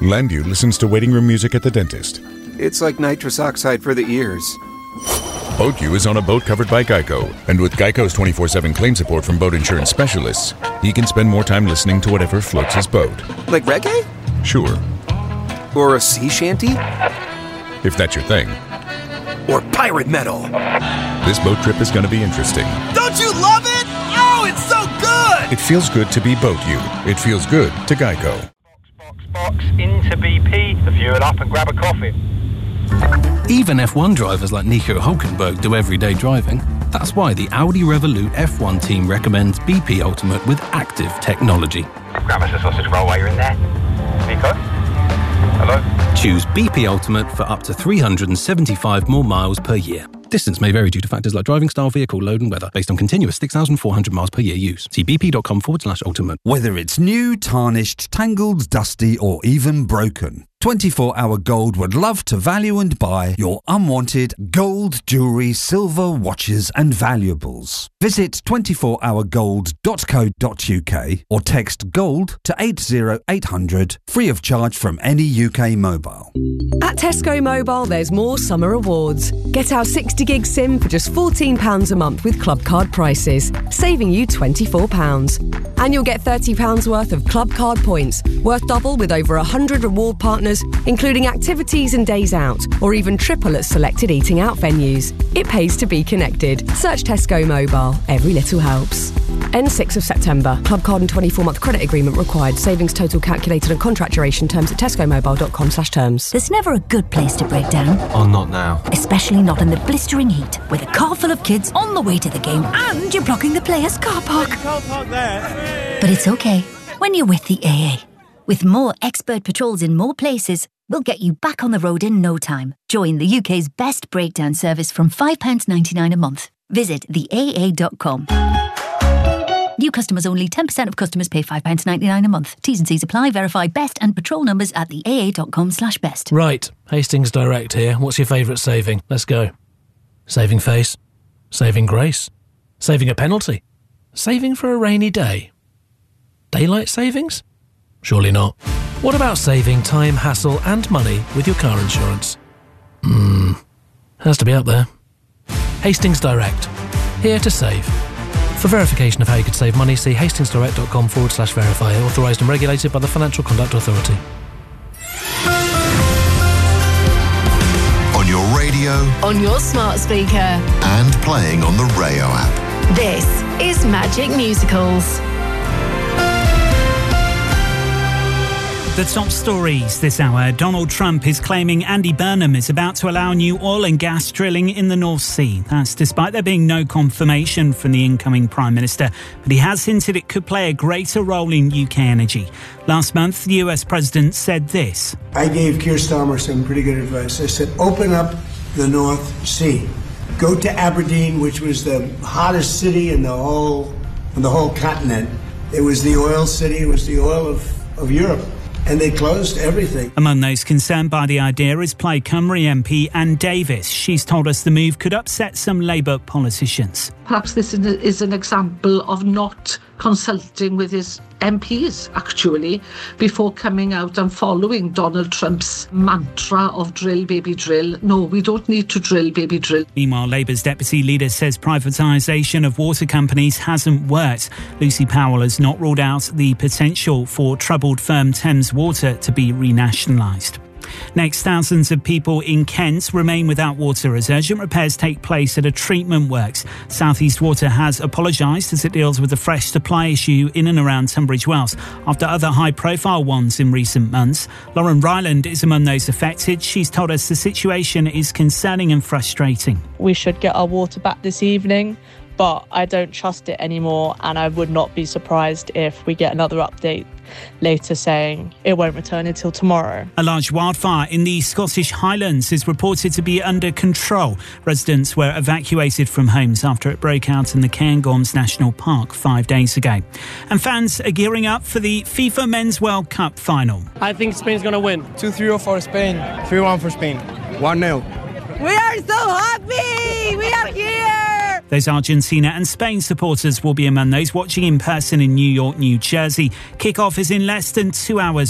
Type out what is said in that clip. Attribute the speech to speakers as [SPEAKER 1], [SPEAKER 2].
[SPEAKER 1] Landu listens to waiting room music at the dentist.
[SPEAKER 2] It's like nitrous oxide for the ears.
[SPEAKER 1] BoatU is on a boat covered by Geico, and with Geico's 24/7 claim support from boat insurance specialists, he can spend more time listening to whatever floats his boat.
[SPEAKER 2] Like reggae?
[SPEAKER 1] Sure.
[SPEAKER 2] Or a sea shanty?
[SPEAKER 1] If that's your thing.
[SPEAKER 2] Or pirate metal?
[SPEAKER 1] This boat trip is going to be interesting.
[SPEAKER 3] Don't you love it? Oh, it's so good!
[SPEAKER 1] It feels good to be BoatU. It feels good to Geico.
[SPEAKER 4] Box into BP, the fuel up and grab a coffee.
[SPEAKER 5] Even F1 drivers like Nico Hülkenberg do everyday driving. That's why the Audi Revolut F1 team recommends BP Ultimate with active technology.
[SPEAKER 4] Grab us a sausage roll while you're in there. Nico? Hello?
[SPEAKER 5] Choose BP Ultimate for up to 375 more miles per year. Distance may vary due to factors like driving style, vehicle load and weather, based on continuous 6,400 miles per year use. See bp.com/ultimate.
[SPEAKER 6] Whether it's new, tarnished, tangled, dusty or even broken, 24 Hour Gold would love to value and buy your unwanted gold, jewellery, silver, watches and valuables. Visit 24hourgold.co.uk or text GOLD to 80800 free of charge from any UK mobile.
[SPEAKER 7] At Tesco Mobile, there's more summer rewards. Get our 60-gig SIM for just £14 a month with Club Card prices, saving you £24. And you'll get £30 worth of Club Card points, worth double with over 100 reward partners, including activities and days out, or even triple at selected eating out venues. It pays to be connected. Search Tesco Mobile. Every little helps. End 6th of September. Club Card and 24-month credit agreement required. Savings total calculated and contract duration terms at tescomobile.com/terms.
[SPEAKER 8] There's never a good place to break down.
[SPEAKER 9] Oh, not now.
[SPEAKER 8] Especially not in the blistering heat, with a car full of kids on the way to the game and you're blocking the players' car park.
[SPEAKER 3] You can't park there.
[SPEAKER 8] But it's okay when you're with the AA. With more expert patrols in more places, we'll get you back on the road in no time. Join the UK's best breakdown service from £5.99 a month. Visit theaa.com. New customers only. 10% of customers pay £5.99 a month. T's and C's apply. Verify best and patrol numbers at theaa.com/best.
[SPEAKER 9] Right, Hastings Direct here. What's your favourite saving? Let's go. Saving face. Saving grace. Saving a penalty. Saving for a rainy day. Daylight savings? Surely not. What about saving time, hassle and money with your car insurance? Has to be up there. Hastings Direct. Here to save. For verification of how you could save money, see hastingsdirect.com/verify. Authorised and regulated by the Financial Conduct Authority.
[SPEAKER 10] On your radio.
[SPEAKER 11] On your smart speaker.
[SPEAKER 10] And playing on the Rayo app.
[SPEAKER 11] This is Magic Musicals.
[SPEAKER 12] The top stories this hour. Donald Trump is claiming Andy Burnham is about to allow new oil and gas drilling in the North Sea. That's despite there being no confirmation from the incoming Prime Minister. But he has hinted it could play a greater role in UK energy. Last month, the US President said this.
[SPEAKER 13] I gave Keir Starmer some pretty good advice. I said, open up the North Sea. Go to Aberdeen, which was the hottest city in the whole continent. It was the oil city. It was the oil of Europe. And they closed everything.
[SPEAKER 12] Among those concerned by the idea is Plaid Cymru MP Anne Davis. She's told us the move could upset some Labour politicians.
[SPEAKER 14] Perhaps this is an example of not consulting with his MPs, actually, before coming out and following Donald Trump's mantra of drill, baby, drill. No, we don't need to drill, baby, drill.
[SPEAKER 12] Meanwhile, Labour's deputy leader says privatisation of water companies hasn't worked. Lucy Powell has not ruled out the potential for troubled firm Thames Water to be renationalised. Next, thousands of people in Kent remain without water as urgent repairs take place at a treatment works. South East Water has apologised as it deals with a fresh supply issue in and around Tunbridge Wells after other high-profile ones in recent months. Lauren Ryland is among those affected. She's told us the situation is concerning and frustrating.
[SPEAKER 15] We should get our water back this evening, but I don't trust it anymore, and I would not be surprised if we get another update later saying it won't return until tomorrow.
[SPEAKER 12] A large wildfire in the Scottish Highlands is reported to be under control. Residents were evacuated from homes after it broke out in the Cairngorms National Park 5 days ago. And fans are gearing up for the FIFA Men's World Cup final.
[SPEAKER 16] I think Spain's going to win.
[SPEAKER 17] 2-3 for Spain. 3-1 for Spain. 1-0.
[SPEAKER 18] We are so happy! We are here!
[SPEAKER 12] Those Argentina and Spain supporters will be among those watching in person in New York, New Jersey. Kick-off is in less than 2 hours.